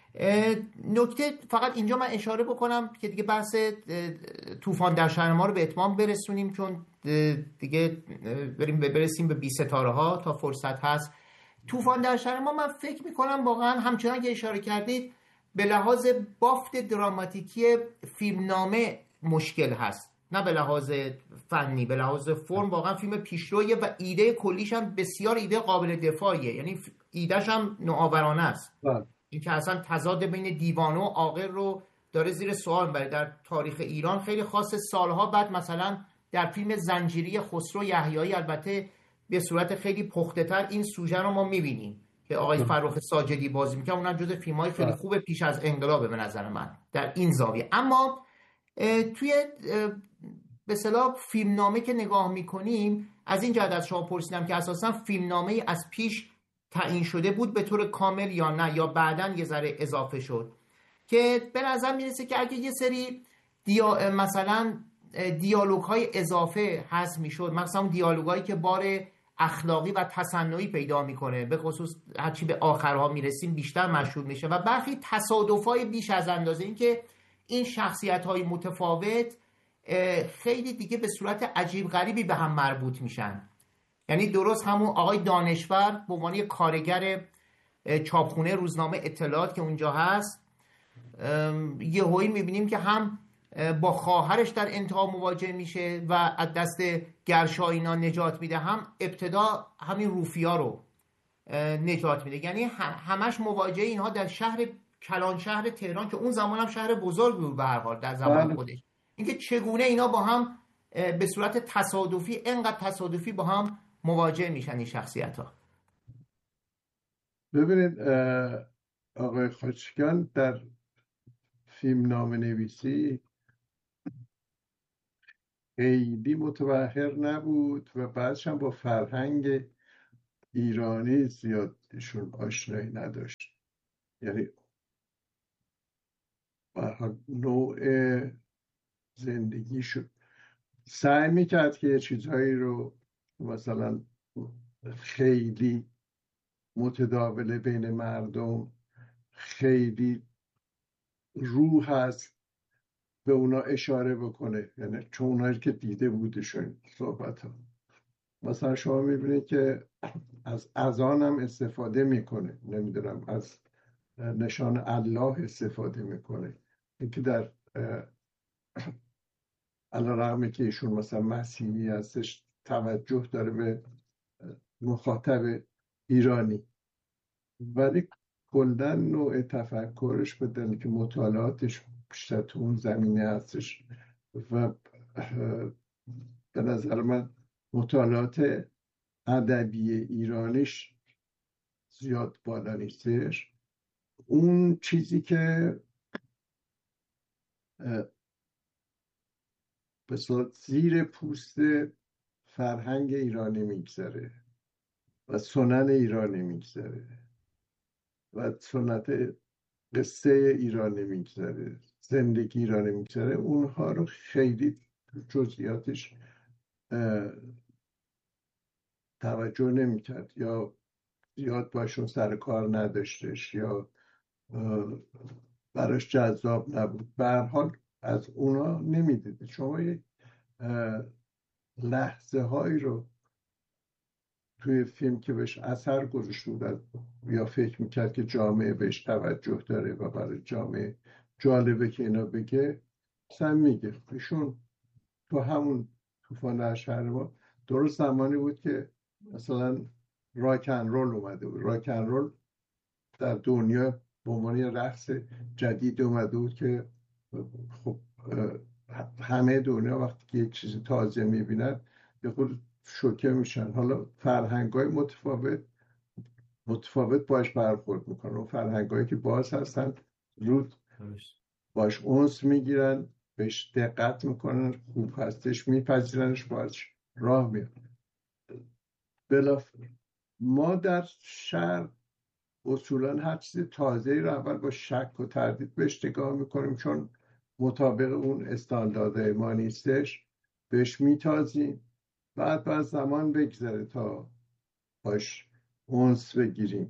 نکته فقط اینجا من اشاره بکنم که دیگه بحث طوفان در شهر ما رو به اتمام برسونیم، چون دیگه بریم برسیم به بی ستاره ها تا فرصت هست. طوفان در شهر ما من فکر میکنم واقعا همچنان که اشاره کردید به لحاظ بافت دراماتیکی فیلمنامه مشکل هست، نه به لحاظ فنی، به لحاظ فرم واقعا فیلم پیشرویه و ایده کلیش هم بسیار ایده قابل دفاعیه، یعنی ایدهش هم نوآورانه است. این که اصلا تضاد بین دیوانه و عاقل رو داره زیر سوال میبره. در تاریخ ایران خیلی خاص سالها بعد مثلا در فیلم زنجیری خسرو یحیایی البته به صورت خیلی پخته تر این سوژه رو ما میبینیم که آقای فرخ ساجدی بازی میکنه، اونم جز فیلم‌های خیلی خوب پیش از انقلاب به نظر من در این زاویه. اما توی به اصطلاح فیلمنامه که نگاه میکنیم، از این جهت از شما پرسیدم که اساسا فیلمنامه از پیش تعیین شده بود به طور کامل یا نه، یا بعداً یه ذره اضافه شد، که به نظر میرسه که اگه یه سری دیا... مثلا دیالوگ های اضافه حذف میشد، مثلا دیالوگ هایی که بار اخلاقی و تصنعی پیدا میکنه، به خصوص هرچی به آخرها میرسیم بیشتر مشهور میشه، و برخی تصادفای بیش از اندازه، این که این شخصیت های متفاوت خیلی دیگه به صورت عجیب غریبی به هم مربوط میشن. یعنی درست همون آقای دانشور به عنوان یک کارگر چاپخونه روزنامه اطلاعات که اونجا هست، یهویی میبینیم که هم با خواهرش در انتها مواجه میشه و از دست گرشا اینا نجات میده، هم ابتدا همین روفیا رو نجات میده. یعنی همش مواجه اینها در شهر کلان شهر تهران که اون زمان هم شهر بزرگ بود به هر حال در زمان خودش، اینکه چگونه اینا با هم به صورت تصادفی، انقدر تصادفی با هم مواجه میشن این شخصیت ها. ببینید آقای خاچیکیان در فیلم نام نویسی خیلی متبحر نبود و بعدش هم با فرهنگ ایرانی زیاد ایشون آشنایی نداشت. یعنی به هر حال نوع زندگیشون سعی میکرد که یه چیزهایی رو مثلا خیلی متداول بین مردم، خیلی روح هست، به اونا اشاره بکنه، یعنی چون اونایی که دیده بودشون صحبت ها. مثلا شما میبینید که از اذان هم استفاده میکنه، نمیدونم از نشان الله استفاده میکنه، اینکه در علیرغم که ایشون مثلا مسیحی هستش توجه داره به مخاطب ایرانی، ولی کلا نوع تفکرش به دلیل که مطالعاتش بیشتر تو اون زمینه هستش و به نظر من مطالعات ادبی ایرانیش زیاد بالا نیستش. اون چیزی که به صورت زیر پوست فرهنگ ایرانی میگذره و سنن ایرانی میگذره و سنت قصه ایرانی میگذره، زندگی ایرانی میگذره، اونها رو خیلی جزئیاتش توجه نمیکرد یا زیاد باشون سر کار نداشتش یا براش جذاب نبود. به هر حال از اونا نمیدید. شما یک لحظه هایی رو توی فیلم که بهش اثر گذاشته بود یا فکر میکرد که جامعه بهش توجه داره و برای جامعه جالبه که اینا بگه، سن میگه. ایشون تو همون طوفان در شهر ما درست زمانی بود که مثلا راکن رول اومده بود. راکن رول در دنیا به عنوان یه رقص جدید اومده بود که خب همه دنیا وقتی که یک چیز تازه میبینن یه خود شوکه میشن. حالا فرهنگ‌های متفاوت متفاوت باش برخورد میکنن و فرهنگ‌هایی که باز هستن زود باش انس میگیرن، بهش دقت میکنن، خوب هستش میپذیرنش، باش راه میرن. بلاف ما در شهر اصولا هر چیز تازه‌ای رو اول با شک و تردید بهش نگاه میکنیم، چون مطابق اون استانداردهای ما نیستش، بهش میتازیم، بعد بعد زمان بگذره تا باش انس بگیریم.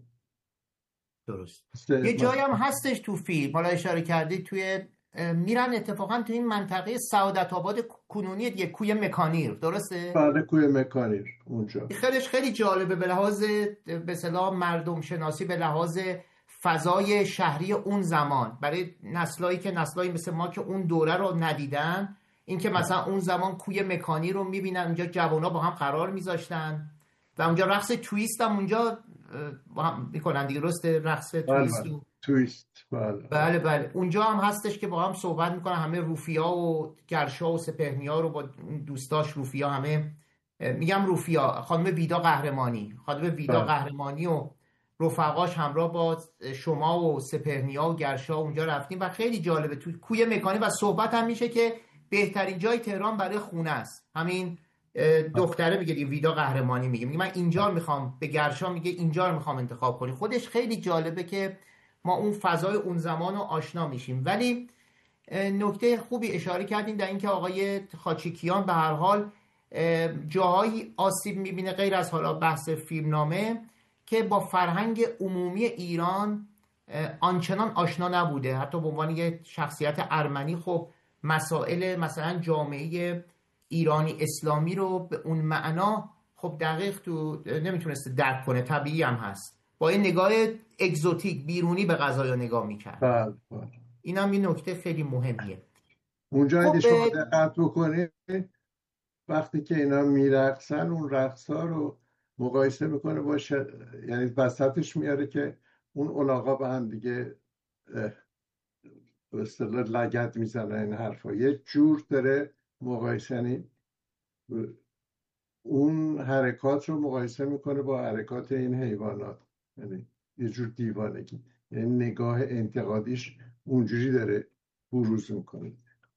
درست. یه جایی هم هستش تو فیلم، حالا اشاره کردید، توی میرن اتفاقا تو این منطقه سعادت آباد کنونی دیگه، کوی مکانیر، درسته؟ بله، کوی مکانیر اونجا. خیلیش خیلی جالبه به لحاظ به اصطلاح مردم شناسی، به لحاظ فضای شهری اون زمان، برای نسلایی که نسلایی مثل ما که اون دوره رو ندیدن، این که مثلا اون زمان کوی مکانی رو میبینن، اونجا جوانا با هم قرار میذاشتن و اونجا رقص تویست هم اونجا با هم میکنن دیگه، درسته؟ رقص تویست. بله تویست. بله بله بله اونجا هم هستش که با هم صحبت میکنن، همه روفیا و گرشا و سپهریا رو با دوستاش روفیا، همه میگم روفیا، خانم ویدا قهرمانی خانم ویدا بله. قهرمانی و رفقاش همراه با شما و سپهریا و گرشا اونجا رفتیم و خیلی جالبه تو کوی مکانی و صحبت هم میشه که بهترین جای تهران برای خونه است. همین دختره میگه این ویدا قهرمانی میگه میگه من اینجا میخوام، به گرشا میگه اینجا رو میخوام انتخاب کنی. خودش خیلی جالبه که ما اون فضای اون زمان رو آشنا میشیم. ولی نکته خوبی اشاره کردیم در اینکه آقای خاچیکیان به هر حال جاهایی آسیب میبینه، غیر از حالا بحث فیلمنامه، که با فرهنگ عمومی ایران آنچنان آشنا نبوده. حتی به عنوان یه شخصیت ارمنی خب مسائل مثلا جامعه ایرانی اسلامی رو به اون معنا خب دقیق تو نمیتونسته درک کنه، طبیعی هم هست، با این نگاه اگزوتیک بیرونی به قضایا نگاه میکرد. بله بله. این هم این نکته خیلی مهمیه. اونجا خب اگه شما دقت بکنید وقتی که اینا میرقصن اون رقصا رو مقایسه میکنه باشه، یعنی وسطش میاره که اون الاغا به هم دیگه به اصطلاح لگد میزنن، این حرفا یه جور داره مقایسه، یعنی اون حرکات رو مقایسه میکنه با حرکات این حیوانات، یعنی یه جور دیوانگی، یعنی نگاه انتقادیش اونجوری داره بروز میکنه.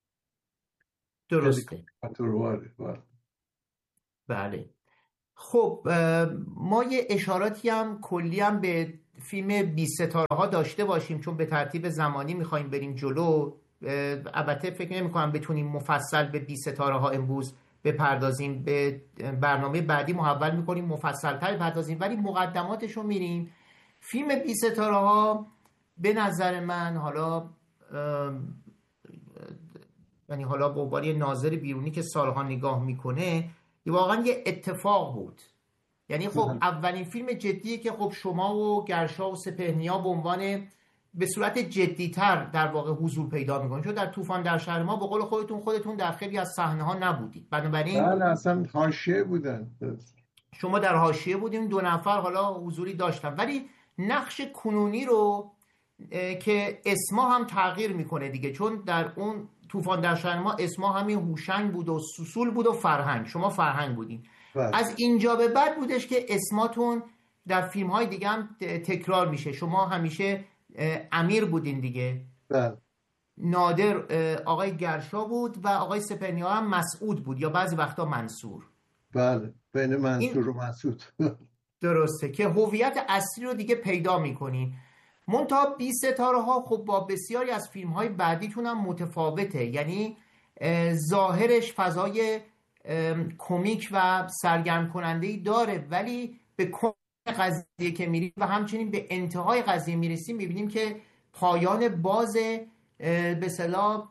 خیلی درسته. کاتورواره. بله. خب اه، ما یه اشاراتی هم کلی هم به فیلم بی ستاره ها داشته باشیم، چون به ترتیب زمانی میخوایم بریم جلو. اه، البته فکر نمی کنم بتونیم مفصل به بی ستاره ها امروز بپردازیم، به برنامه بعدی محول میکنیم مفصل تر بپردازیم، ولی مقدماتش رو میریم. فیلم بی ستاره ها به نظر من، حالا یعنی حالا به عنوان یه ناظر بیرونی که سالها نگاه میکنه، واقعا یه اتفاق بود. یعنی خب اولین فیلم جدیه که خب شما و گرشا و سپهنیا به عنوان به صورت جدیتر در واقع حضور پیدا میکنید، چون در طوفان در شهر ما به قول خودتون خودتون در خیلی از صحنه ها نبودید، بنابراین بله اصلا حاشیه بودن. شما در حاشیه بودیم، دو نفر حالا حضوری داشتن، ولی نقش کنونی رو که اسما هم تغییر میکنه دیگه، چون در اون طوفان در شهر ما اسما همین هوشنگ بود و سوسول بود و فرهنگ، شما فرهنگ بودین. بله. از اینجا به بعد بودش که اسماتون در فیلم های دیگه هم تکرار میشه. شما همیشه امیر بودین دیگه، بله. نادر آقای گرشا بود و آقای سپهنیا هم مسعود بود یا بعضی وقتا منصور. بله، بین منصور این و مسعود. درسته که هویت اصلی رو دیگه پیدا میکنین. منتها بی ستاره ها خب با بسیاری از فیلم های بعدیتون هم متفاوته، یعنی ظاهرش فضای کمیک و سرگرم کننده‌ای داره، ولی به کل قضیه که میریم و همچنین به انتهای قضیه میرسیم میبینیم که پایان باز به اصطلاح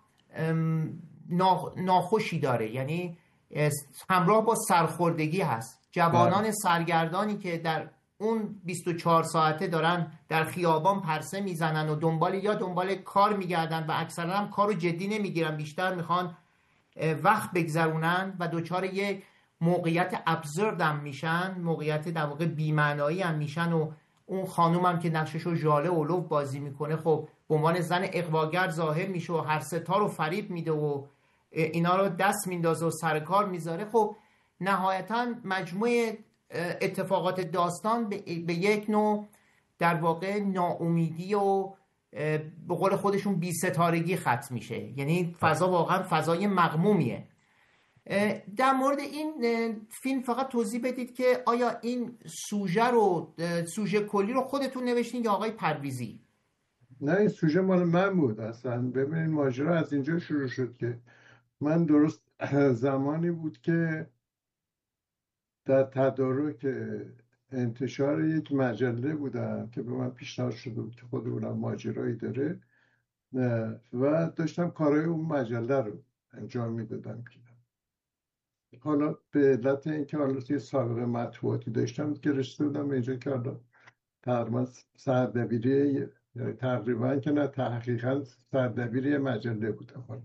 ناخوشی داره، یعنی همراه با سرخوردگی هست. جوانان سرگردانی که در اون بیست و چهار ساعته دارن در خیابان پرسه میزنن و دنبال یا دنبال کار میگردن و اکثرا هم کارو جدی نمیگیرن، بیشتر میخوان وقت بگذرونن و دوچار یک موقعیت ابزورد هم میشن، موقعیت در واقع بی‌معنایی هم میشن. و اون خانوم هم که نقششو ژاله اولوف بازی میکنه، خب به عنوان زن اغواگر ظاهر میشه و هر ستا رو فریب میده و اینا رو دست میندازه و سر کار میذاره. خب نهایتا مجموعه اتفاقات داستان به یک نوع در واقع ناامیدی و به قول خودشون بی ستارگی ختم میشه، یعنی فضا واقعا فضای مغمومیه. در مورد این فیلم فقط توضیح بدید که آیا این سوژه رو سوژه کلی رو خودتون نوشتین یا آقای پرویزی؟ نه، این سوژه مال من بود اصلا. ببینید ماجرا از اینجا شروع شد که من درست زمانی بود که در تدارک انتشار یک مجله بودم که به من پیشنهاد شده بود که خود اونم ماجرایی داره و داشتم کارهای اون مجله رو انجام میدادم. حالا به علت اینکه حالا یه سابقه مطبوعاتی داشتم که رسیده بودم به اینجا که حالا تقریبا سردبیری، تقریبا که نه تحقیقا سردبیری مجله بودم. حالا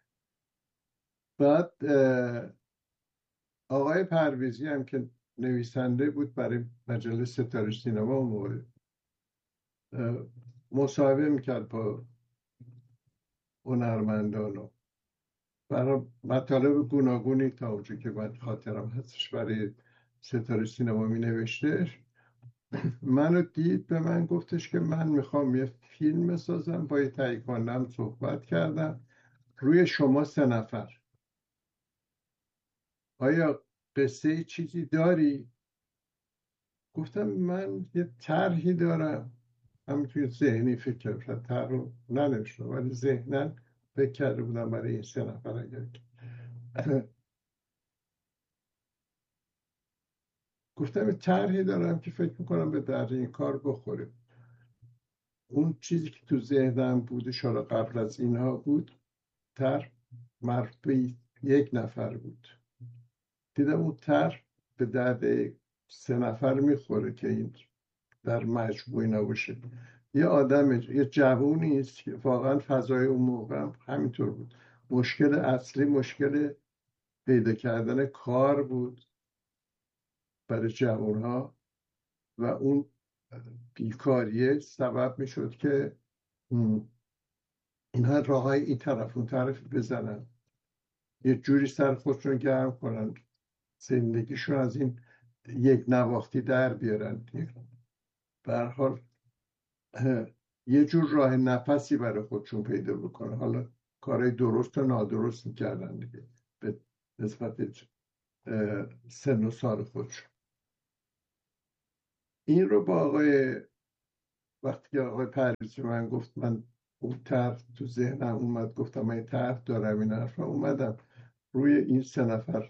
بعد آقای پرویزی هم که نویسنده بود برای مجله ستاره سینما اون موقع مصاحبه میکرد با هنرمندان و برای مطالب گوناگونی تا اونجا که من خاطرم هستش برای ستاره سینما می نوشتش. منو دید، به من گفتش که من میخوام یه فیلم بسازم. با یه تهیه کننده‌ام صحبت کردم روی شما سه نفر، آیا قصه چیزی داری؟ گفتم من یه طرحی دارم، همینطور ذهنی فکر کردم، طرح رو ننوشتم ولی ذهناً فکر کرده بودم برای این سه نفر. اگر گفتم طرحی دارم که فکر میکنم به درد این کار بخوره. اون چیزی که تو ذهنم بود حالا قبل از اینها بود، طرح مربوط به یک نفر بود. دیدم اون طرح به درد سه نفر میخوره که این در مجموعی نباشه. یه آدم، یه جوونی است که واقعا فضای اون موقع هم همینطور بود. مشکل اصلی مشکل پیدا کردن کار بود برای جوانها و اون بیکاریه سبب می شد که اینها راه های این طرف اون طرف بزنن، یه جوری سر خودشون گرم کنن، زندگیشون از این یک نواختی در بیارن. به هر حال یه جور راه نفسی برای خودشون پیدا بکنه. حالا کارهای درست و نادرست میکردن دیگه به نسبت سن و سال خودشون. این رو با آقای وقتی که آقای پرویزی من گفت، من اون طرح تو ذهنم اومد، گفتم من این طرح دارم، این حرف اومدم روی این سه نفر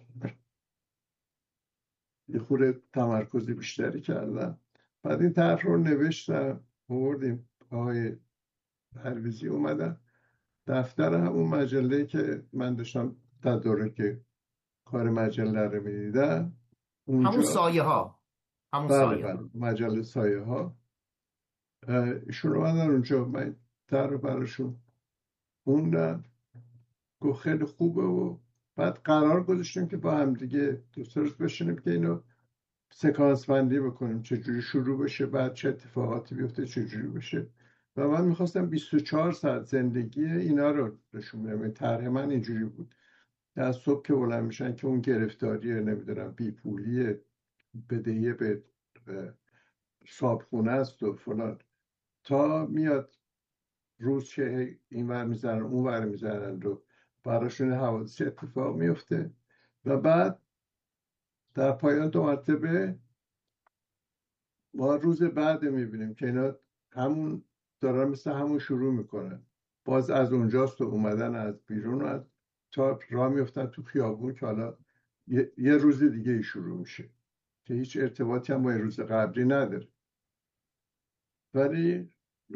یه خورده تمرکز بیشتری کردم. بعد این طرح رو نوشتم، آوردیم آقای پرویزی اومدن دفتر همون مجله که من داشتم تدارک کار مجله رو میدیدم اونجا. همون سایه ها همون بله سایه بله مجله سایه ها. ایشون اومدن اونجا، من طرح رو براشون خوندم، گفت خیلی خوبه. و بعد قرار گذاشتیم که با هم دیگه دوست روز بشینیم که اینو سکانس بندی بکنیم، چجوری شروع بشه، بعد چه اتفاقاتی بیفته، چجوری بشه. و من میخواستم بیست و چهار ساعت زندگی اینا رو نشون بدم. طرح من اینجوری بود، از صبح که بلند میشن که اون گرفتاریه، نمیدونم بیپولیه، بدهی به صابخونه است و فلان، تا میاد روز که این ور میزنن اون ور میزنن و براشون حوادث اتفاق میفته. و بعد در پایان دو مرتبه ما روز بعد میبینیم که اینا همون دارن مثل همون شروع میکنن، باز از اونجاست و اومدن از بیرون و از تا راه میفتن تو خیابون که حالا یه, یه روز دیگه ای شروع میشه که هیچ ارتباطی هم با یه روز قبلی نداره. ولی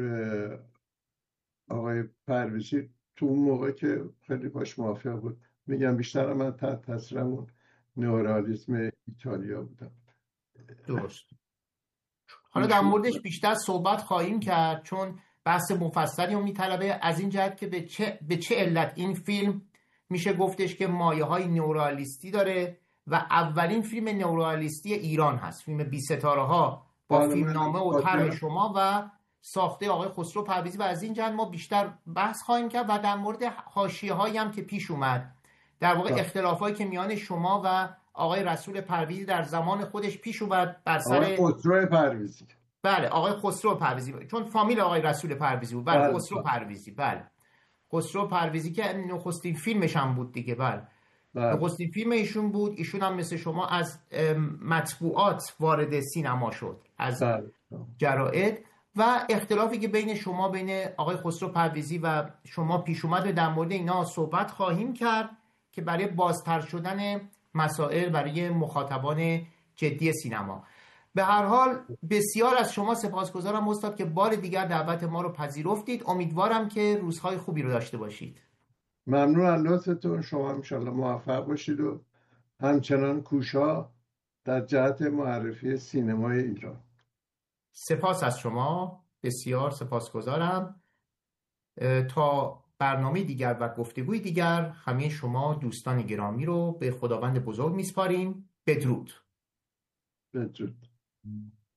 آقای پرویزی تو اون موقع که خیلی باش موافق بود، میگم بیشتر من تحت تاثیر اون نئورالیسم ایتالیا بودم. درست. حالا در موردش بیشتر صحبت خواهیم کرد چون بحث مفصلی رو میطلبه، از این جهت که به چه, به چه علت این فیلم میشه گفتش که مایه های نئورالیستی داره و اولین فیلم نئورالیستی ایران هست، فیلم بی ستاره ها با فیلمنامه و طرح شما و ساخته آقای خسرو پرویزی. و از این جهت ما بیشتر بحث خواهیم کرد و در مورد حاشیه هایی هم که پیش اومد، در واقع اختلافایی که میان شما و آقای رسول پرویزی در زمان خودش پیش اومد بر سر آقای خسرو پرویزی. بله آقای خسرو پرویزی، چون فامیل آقای رسول پرویزی بود. بله خسرو پرویزی. بله خسرو پرویزی که نخستین فیلمش هم بود دیگه. بله نخستین فیلم ایشون بود. ایشون هم مثل شما از مطبوعات وارد سینما شد، از جرائد. و اختلافی که بین شما، بین آقای خسرو پرویزی و شما پیش اومد، در مورد اینا صحبت خواهیم کرد که برای بازتر شدن مسائل برای مخاطبان جدی سینما. به هر حال بسیار از شما سپاسگزارم استاد که بار دیگر دعوت ما رو پذیرفتید. امیدوارم که روزهای خوبی رو داشته باشید. ممنون از لطفتون. شما انشالله موفق باشید و همچنان کوشا در جهت معرفی سینمای ایران. سپاس از شما، بسیار سپاسگزارم. تا برنامه دیگر و گفتگوی دیگر همه شما دوستان گرامی رو به خداوند بزرگ میسپاریم. بدرود. بدرود.